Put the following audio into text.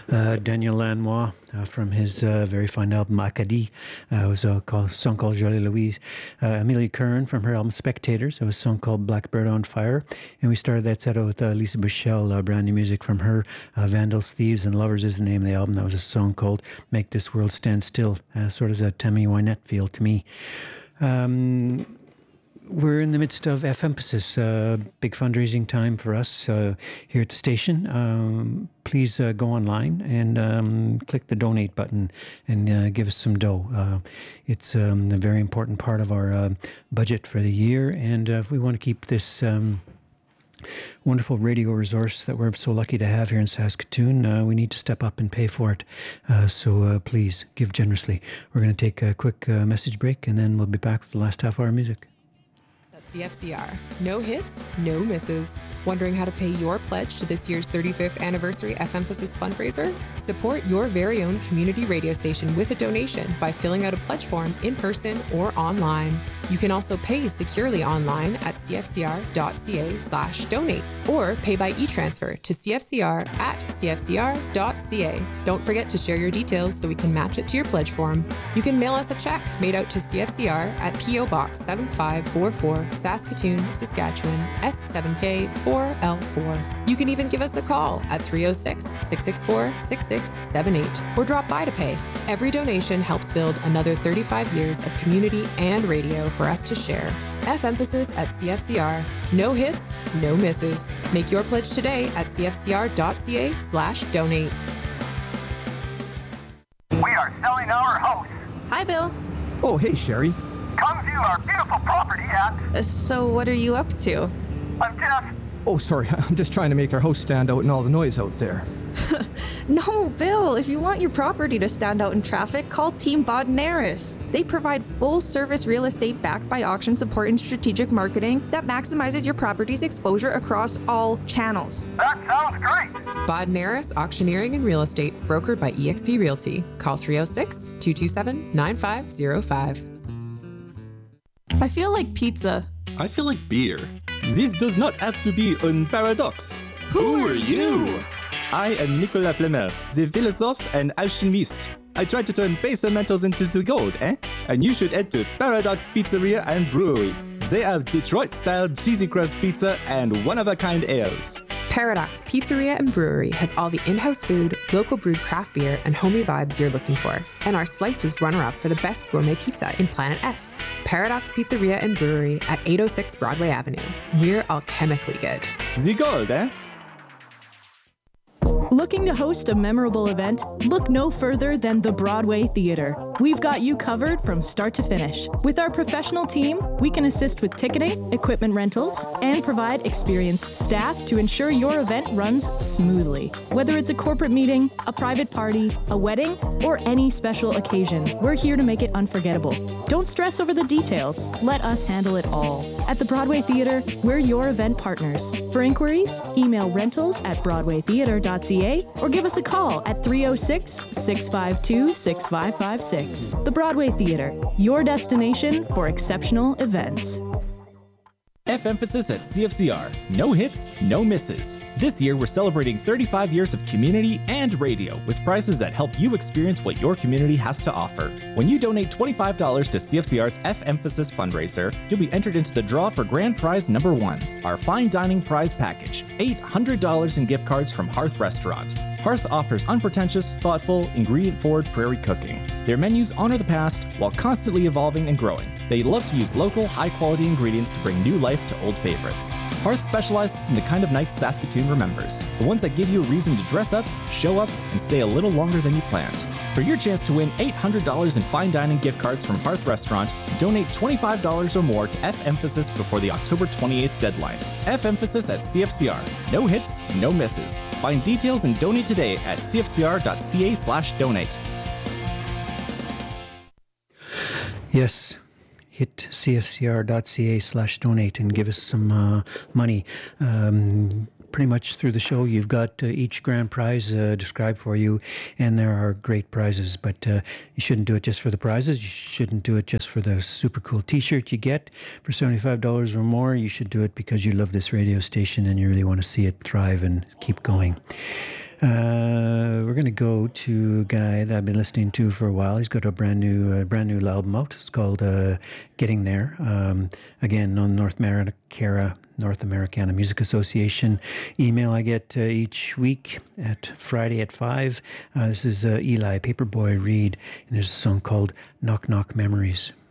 Daniel Lanois from his very fine album Acadie. It was a song called Jolie Louise. Amelia Curran from her album Spectators. It was a song called Blackbird on Fire. And we started that set out with Lisa Bushell, brand new music from her. Vandals, Thieves, and Lovers is the name of the album. That was a song called Make This World Stand Still. Sort of a Tammy Wynette feel to me. We're in the midst of F-Emphasis, big fundraising time for us here at the station. Please go online and click the donate button and give us some dough. It's a very important part of our budget for the year, and if we want to keep this wonderful radio resource that we're so lucky to have here in Saskatoon, we need to step up and pay for it. So please give generously. We're going to take a quick message break, and then we'll be back with the last half hour music. CFCR. No hits, no misses. Wondering how to pay your pledge to this year's 35th anniversary F-Emphasis fundraiser? Support your very own community radio station with a donation by filling out a pledge form in person or online. You can also pay securely online at cfcr.ca/donate or pay by e-transfer to cfcr@cfcr.ca. Don't forget to share your details so we can match it to your pledge form. You can mail us a check made out to CFCR at P.O. Box 7544, Saskatoon, Saskatchewan, S7K 4L4. You can even give us a call at 306-664-6678 or drop by to pay. Every donation helps build another 35 years of community and radio for us to share. F-Emphasis at CFCR. No hits, no misses. Make your pledge today at cfcr.ca/donate. We are selling our house. Hi, Bill. Oh, hey, Sherry. Come view our beautiful property at... So what are you up to? I'm just... Oh, sorry. I'm just trying to make our house stand out in all the noise out there. No, Bill. If you want your property to stand out in traffic, call Team Bodnaris. They provide full-service real estate backed by auction support and strategic marketing that maximizes your property's exposure across all channels. That sounds great. Bodnaris Auctioneering and Real Estate, brokered by eXp Realty. Call 306-227-9505. I feel like pizza. I feel like beer. This does not have to be a paradox. Who are you? I am Nicolas Flamel, the philosophe and alchemist. I try to turn base metals into the gold, eh? And you should head to Paradox Pizzeria and Brewery. They have Detroit-style cheesy crust pizza and one-of-a-kind ales. Paradox Pizzeria and Brewery has all the in-house food, local brewed craft beer, and homey vibes you're looking for. And our slice was runner-up for the best gourmet pizza in Planet S. Paradox Pizzeria and Brewery at 806 Broadway Avenue. We're alchemically good. The gold, eh? Looking to host a memorable event? Look no further than the Broadway Theater. We've got you covered from start to finish. With our professional team, we can assist with ticketing, equipment rentals, and provide experienced staff to ensure your event runs smoothly. Whether it's a corporate meeting, a private party, a wedding, or any special occasion, we're here to make it unforgettable. Don't stress over the details. Let us handle it all. At the Broadway Theater, we're your event partners. For inquiries, email rentals@broadwaytheater.ca or give us a call at 306-652-6556. The Broadway Theater, your destination for exceptional events. F-Emphasis at CFCR. No hits, no misses. This year, we're celebrating 35 years of community and radio with prizes that help you experience what your community has to offer. When you donate $25 to CFCR's F-Emphasis fundraiser, you'll be entered into the draw for grand prize number 1, our fine dining prize package, $800 in gift cards from Hearth Restaurant. Hearth offers unpretentious, thoughtful, ingredient-forward prairie cooking. Their menus honor the past while constantly evolving and growing. They love to use local, high-quality ingredients to bring new life to old favorites. Hearth specializes in the kind of nights Saskatoon remembers, the ones that give you a reason to dress up, show up, and stay a little longer than you planned. For your chance to win $800 in fine dining gift cards from Hearth Restaurant, donate $25 or more to F-Emphasis before the October 28th deadline. F-Emphasis at CFCR. No hits, no misses. Find details and donate today at cfcr.ca/donate. Yes. Hit cfcr.ca/donate and give us some money. Pretty much through the show, you've got each grand prize described for you, and there are great prizes. But you shouldn't do it just for the prizes. You shouldn't do it just for the super cool T-shirt you get for $75 or more. You should do it because you love this radio station and you really want to see it thrive and keep going. We're going to go to a guy that I've been listening to for a while. He's got a brand new album out. It's called Getting There. Again, on North Americana Music Association email I get each week at Friday at 5. This is Eli Paperboy Reed, and there's a song called Knock Knock Memories.